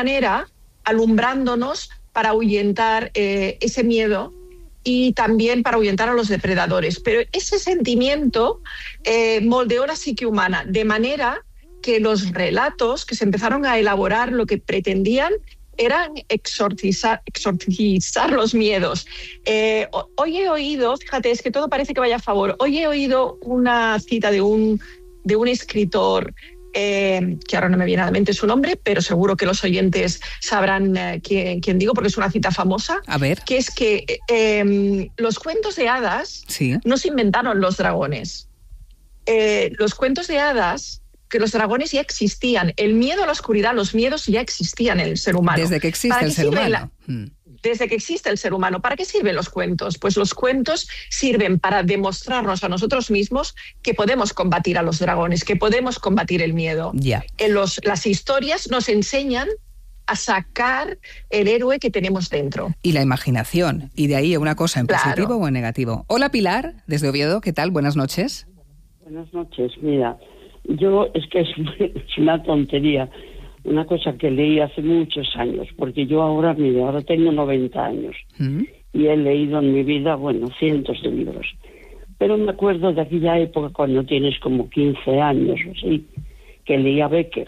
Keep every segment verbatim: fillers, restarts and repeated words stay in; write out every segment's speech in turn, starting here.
manera alumbrándonos para ahuyentar eh, ese miedo y también para ahuyentar a los depredadores. Pero ese sentimiento eh, moldeó la psique humana, de manera que los relatos que se empezaron a elaborar lo que pretendían eran exorcizar, exorcizar los miedos. Eh, hoy he oído, fíjate, es que todo parece que vaya a favor, hoy he oído una cita de un, de un escritor, eh, que ahora no me viene a la mente su nombre, pero seguro que los oyentes sabrán eh, quién, quién digo, porque es una cita famosa, a ver. Que es que eh, los cuentos de hadas sí. no se inventaron los dragones. Eh, los cuentos de hadas, que los dragones ya existían. El miedo a la oscuridad, los miedos ya existían en el ser humano. Desde que existe el ser humano. La, hmm. Desde que existe el ser humano. ¿Para qué sirven los cuentos? Pues los cuentos sirven para demostrarnos a nosotros mismos que podemos combatir a los dragones, que podemos combatir el miedo. Ya. En los, las historias nos enseñan a sacar el héroe que tenemos dentro. Y la imaginación. Y de ahí una cosa en claro. positivo o en negativo. Hola Pilar, desde Oviedo. ¿Qué tal? Buenas noches. Buenas noches. Mira, yo, es que es, es una tontería, una cosa que leí hace muchos años, porque yo ahora, mire, ahora tengo noventa años ¿Mm? y he leído en mi vida, bueno, cientos de libros. Pero me acuerdo de aquella época cuando tienes como quince años o así, que leía Becker.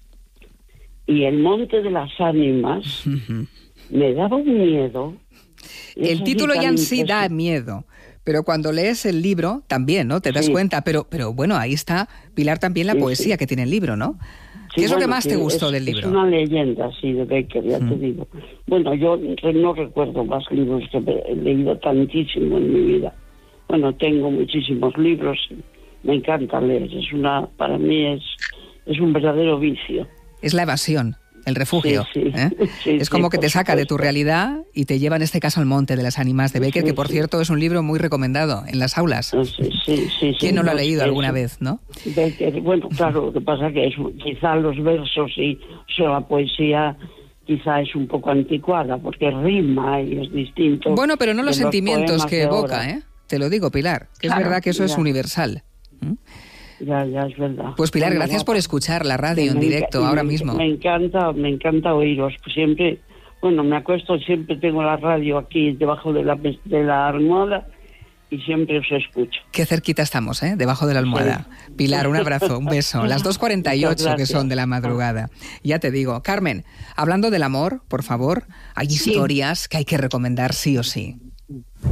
Y El Monte de las Ánimas uh-huh. me daba un miedo. El título ya en sí da miedo. Pero cuando lees el libro, también, ¿no? Te das sí. cuenta. Pero, pero bueno, ahí está, Pilar, también la sí, poesía sí. que tiene el libro, ¿no? Sí, ¿Qué es bueno, lo que más te gustó es, del libro? Es una leyenda, sí, de Becker, ya mm. te digo. Bueno, yo no recuerdo más libros que he leído tantísimo en mi vida. Bueno, tengo muchísimos libros, me encanta leer. Es una, para mí es, es un verdadero vicio. Es la evasión. El refugio. Sí, sí. ¿eh? Sí, es como sí, que te saca supuesto. de tu realidad y te lleva en este caso al Monte de las Ánimas de Becker, sí, que por sí. cierto es un libro muy recomendado en las aulas. Sí, sí, sí, ¿Quién no lo ha sí, leído sí, alguna sí. vez, no? Becker, bueno, claro, lo que pasa que es, quizá los versos y o sea, la poesía quizá es un poco anticuada porque rima y es distinto. Bueno, pero no los sentimientos que evoca, ¿eh? Te lo digo, Pilar, que claro, es verdad que eso ya. es universal. ¿Mm? Ya, ya, es verdad. Pues Pilar, bueno, gracias no, por escuchar la radio en directo ahora me, mismo. Me encanta, me encanta oíros. Siempre, bueno, me acuesto, siempre tengo la radio aquí debajo de la, de la almohada y siempre os escucho. Qué cerquita estamos, ¿eh? Debajo de la almohada. Sí. Pilar, un abrazo, un beso. Las dos cuarenta y ocho que son de la madrugada. Ya te digo. Carmen, hablando del amor, por favor, hay sí. historias que hay que recomendar sí o sí.